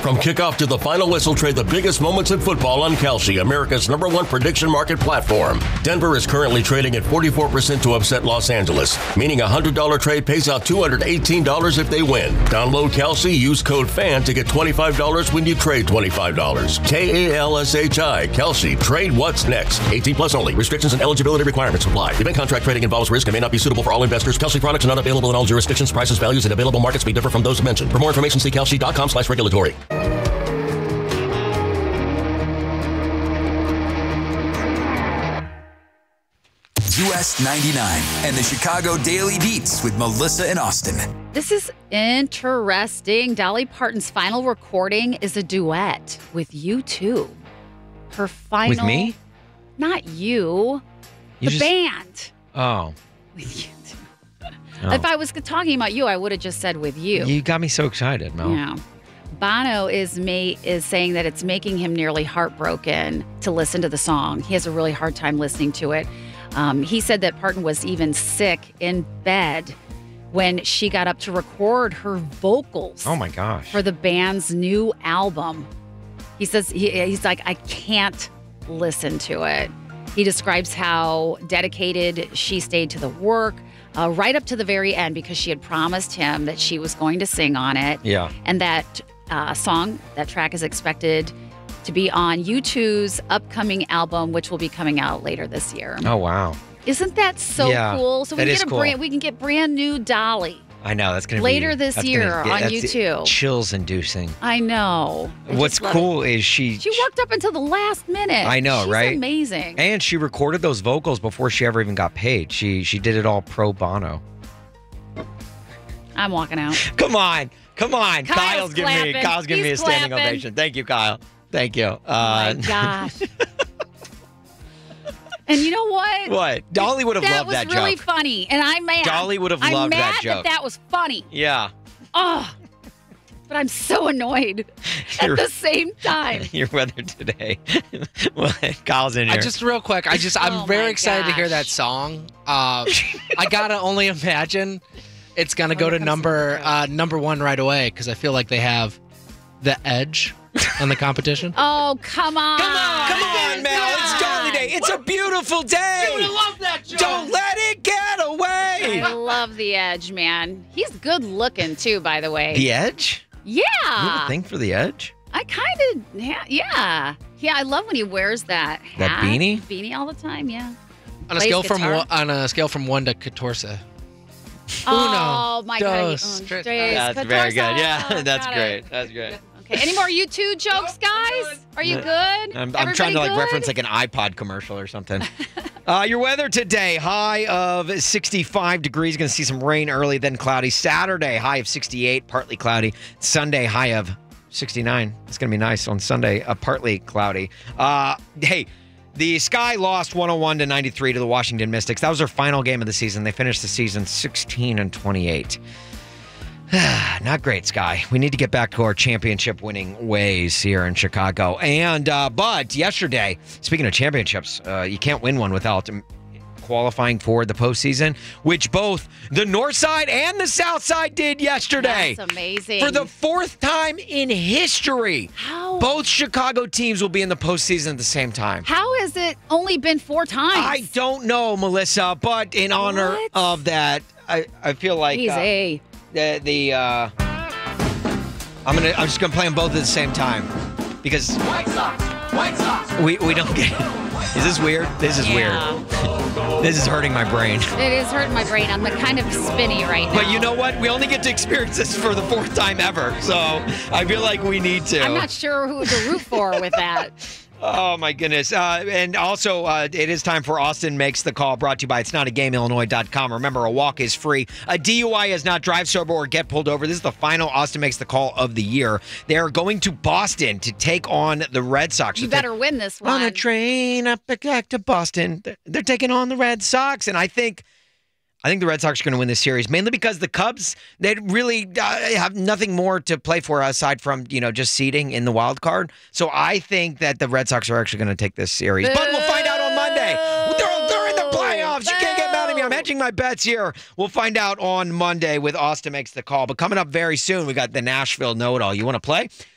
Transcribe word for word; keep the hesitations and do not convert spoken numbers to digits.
From kickoff to the final whistle, trade the biggest moments in football on Kalshi, America's number one prediction market platform. Denver is currently trading at forty-four percent to upset Los Angeles, meaning a one hundred dollars trade pays out two hundred eighteen dollars if they win. Download Kalshi, use code FAN to get twenty-five dollars when you trade twenty-five dollars. K A L S H I, Kalshi. Trade what's next. eighteen plus only. Restrictions and eligibility requirements apply. Event contract trading involves risk and may not be suitable for all investors. Kalshi products are not available in all jurisdictions. Prices, values, and available markets may differ from those mentioned. For more information, see kalshi.com slash regulatory. U S ninety-nine and the Chicago Daily Beats with Melissa and Austin. This is interesting. Dolly Parton's final recording is a duet with U two. Her final... With me? Not you. You the just- band. Oh. With you two. Oh. If I was talking about you, I would have just said with you. You got me so excited, Mel. Yeah. Bono is ma- is saying that it's making him nearly heartbroken to listen to the song. He has a really hard time listening to it. Um, he said that Parton was even sick in bed when she got up to record her vocals. Oh, my gosh. For the band's new album. He says he, he's like, I can't listen to it. He describes how dedicated she stayed to the work uh, right up to the very end because she had promised him that she was going to sing on it. Yeah. And that uh, song, that track is expected to be on U two's upcoming album, which will be coming out later this year. Oh, wow. Isn't that so Yeah, cool? So we that can is get a cool. brand, we can get brand new Dolly. I know. That's going to be... Later this that's year gonna, on that's U two. Chills-inducing. I know. I What's just love cool it. is she... She worked up until the last minute. I know, She's right? amazing. And she recorded those vocals before she ever even got paid. She she did it all pro bono. I'm walking out. Come on. Come on. Kyle's Kyle's giving me clapping. Kyle's giving me a He's standing clapping. ovation. Thank you, Kyle. Thank you. Oh Uh, my gosh. And you know what? What? Dolly would have that loved was that really joke. funny, and I'm mad. Dolly would have I'm loved mad that joke. that was funny. Yeah. Oh, but I'm so annoyed at Your- the same time. Your weather today. Well, Kyle's in here. I just real quick. I just I'm Oh my very excited to hear that gosh. song. Uh, I gotta only imagine it's gonna go here to comes number the uh, number one right away because I feel like they have the edge on the competition. Oh, come on. Come on, come on, Mel. It's Dolly Day. It's a beautiful day. love that joke. Don't let it get away. I love the Edge, man. He's good looking too, by the way. The Edge? Yeah. You have a thing for the Edge? I kind of, yeah, yeah. Yeah, I love when he wears that hat. That beanie? Beanie all the time, yeah. On a Plays scale from guitar. one, on a scale from one to Catorce. Oh, my dos, God. tres. That's very good. Yeah, that's great. That's great. Okay, any more U two jokes, guys? Are you good? I'm, I'm trying to like Everybody reference good? like an iPod commercial or something. uh, your weather today, high of sixty-five degrees. Going to see some rain early, then cloudy. Saturday, high of sixty-eight, partly cloudy. Sunday, high of sixty-nine. It's going to be nice on Sunday, uh, partly cloudy. Uh, hey, the Sky lost one oh one to ninety-three to the Washington Mystics. That was their final game of the season. They finished the season sixteen and twenty-eight. Not great, Sky. We need to get back to our championship-winning ways here in Chicago. And uh, but yesterday, speaking of championships, uh, you can't win one without um, qualifying for the postseason, which both the North Side and the South Side did yesterday. That's amazing. For the fourth time in history, How? both Chicago teams will be in the postseason at the same time. How has it only been four times? I don't know, Melissa, but in honor What? of that, I, I feel like He's uh, a. the the uh, I'm gonna I'm just gonna play them both at the same time because White Sox. White Sox. we we don't get. Is this weird? This is Yeah. weird. This is hurting my brain. It is hurting my brain. I'm kind of spinny right now. But you know what? We only get to experience this for the fourth time ever, so I feel like we need to. I'm not sure who to root for with that. Oh, my goodness. Uh, and also, uh, it is time for Austin Makes the Call, brought to you by it's not a game illinois dot com. Remember, a walk is free. A D U I is not drive sober or get pulled over. This is the final Austin Makes the Call of the year. They are going to Boston to take on the Red Sox. You So better win this one. on a train up back to Boston. They're, they're taking on the Red Sox, and I think I think the Red Sox are going to win this series, mainly because the Cubs, they really uh, have nothing more to play for aside from, you know, just seeding in the wild card. So I think that the Red Sox are actually going to take this series. But we'll find out on Monday. They're, they're in the playoffs. You can't get mad at me. I'm hedging my bets here. We'll find out on Monday with Austin Makes the Call. But coming up very soon, we got the Nashville Know-It-All. You want to play?